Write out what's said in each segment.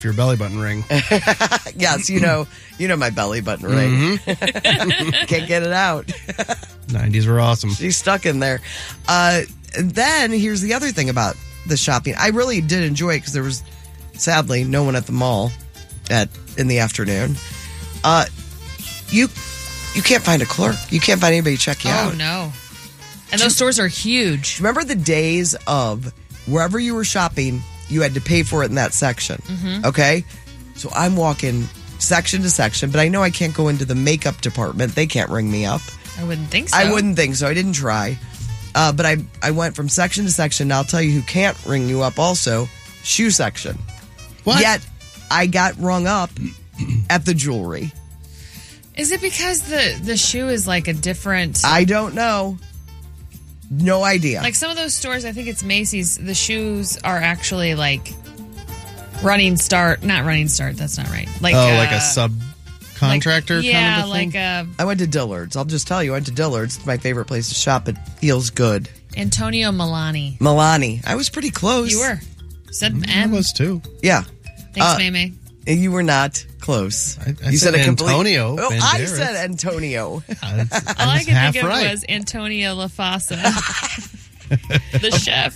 your belly button ring. Yes, you know my belly button ring. Can't get it out. 90s were awesome. She's stuck in there. Then here's the other thing about the shopping. I really did enjoy it because there was, sadly, no one at the mall in the afternoon. You can't find a clerk. You can't find anybody to check you out. Oh, no. And those stores are huge. Remember the days of wherever you were shopping, you had to pay for it in that section. Mm-hmm. Okay? So I'm walking section to section, but I know I can't go into the makeup department. They can't ring me up. I wouldn't think so. I wouldn't think so. I didn't try. But I went from section to section. Now I'll tell you who can't ring you up also. Shoe section. What? Yet I got rung up at the jewelry. Is it because the shoe is like a different... I don't know. No idea. Like some of those stores, I think it's Macy's, the shoes are actually like running start. Not running start, that's not right. Like like a subcontractor kind of a thing? I went to Dillard's. I'll just tell you, I went to Dillard's. It's my favorite place to shop. It feels good. Antonio Milani. Milani. I was pretty close. You were. Said I was too. Yeah. Thanks, May. You were not close. I said Antonio. Oh, I said Antonio. All I could think of was Antonio LaFasa, the chef.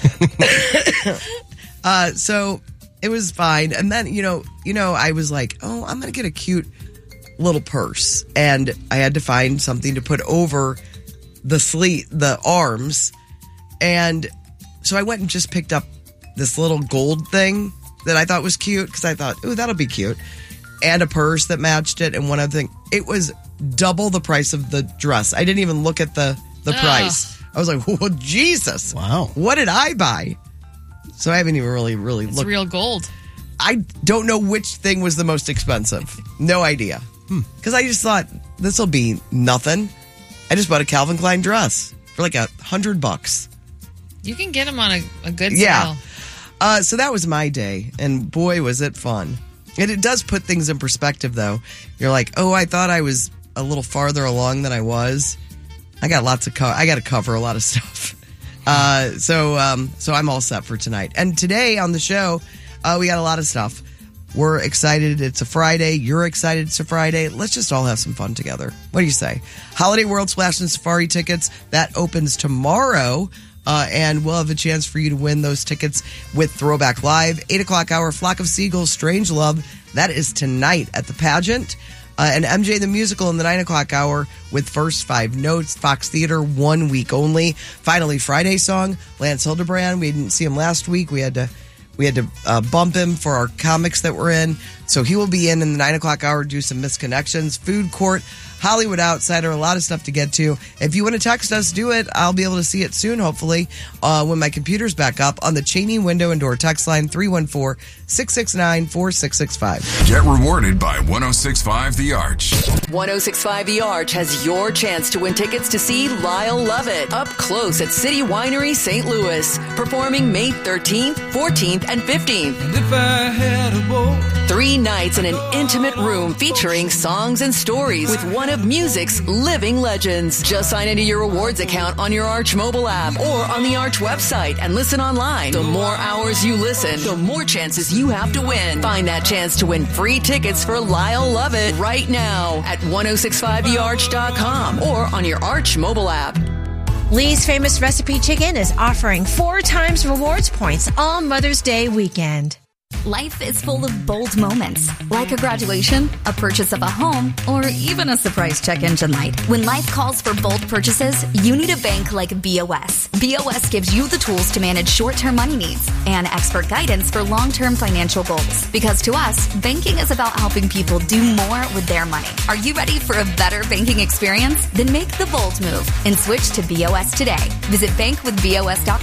So it was fine. And then, I was like, oh, I'm going to get a cute little purse. And I had to find something to put over the arms. And so I went and just picked up this little gold thing that I thought was cute because I thought, ooh, that'll be cute. And a purse that matched it. And one other thing, it was double the price of the dress. I didn't even look at the price. I was like, oh, Jesus. Wow. What did I buy? So I haven't even really looked. It's real gold. I don't know which thing was the most expensive. No idea. Because I just thought, this will be nothing. I just bought a Calvin Klein dress for like $100. You can get them on a good yeah. sale. So that was my day, and boy, was it fun. And it does put things in perspective, though. You're like, oh, I thought I was a little farther along than I was. I got I got to cover a lot of stuff. So I'm all set for tonight. And today on the show, we got a lot of stuff. We're excited. It's a Friday. You're excited. It's a Friday. Let's just all have some fun together. What do you say? Holiday World Splash and Safari tickets, that opens tomorrow. And we'll have a chance for you to win those tickets with Throwback Live. 8 o'clock hour, Flock of Seagulls, Strange Love. That is tonight at the pageant. And MJ the Musical in the 9 o'clock hour with First 5 Notes, Fox Theater, 1 week only. Finally, Friday song, Lance Hildebrand. We didn't see him last week. We had to bump him for our comics that we're in. So he will be in the 9 o'clock hour, do some misconnections, Food Court, Hollywood Outsider, a lot of stuff to get to. If you want to text us, do it. I'll be able to see it soon, hopefully, when my computer's back up on the Cheney Window and Door text line 314-669-4665. Get rewarded by 106.5 The Arch. 106.5 The Arch has your chance to win tickets to see Lyle Lovett up close at City Winery St. Louis, performing May 13th, 14th, and 15th. And if I had a boat, 3 nights in an intimate room featuring songs and stories with one of music's living legends. Just sign into your rewards account on your Arch mobile app or on the Arch website and listen online. The more hours you listen, the more chances you have to win. Find that chance to win free tickets for Lyle Lovett right now at 1065thearch.com or on your Arch mobile app. Lee's Famous Recipe Chicken is offering 4 times rewards points all Mother's Day weekend. Life is full of bold moments, like a graduation, a purchase of a home, or even a surprise check engine light. When life calls for bold purchases, you need a bank like BOS. BOS gives you the tools to manage short-term money needs and expert guidance for long-term financial goals. Because to us, banking is about helping people do more with their money. Are you ready for a better banking experience? Then make the bold move and switch to BOS today. Visit bankwithbos.com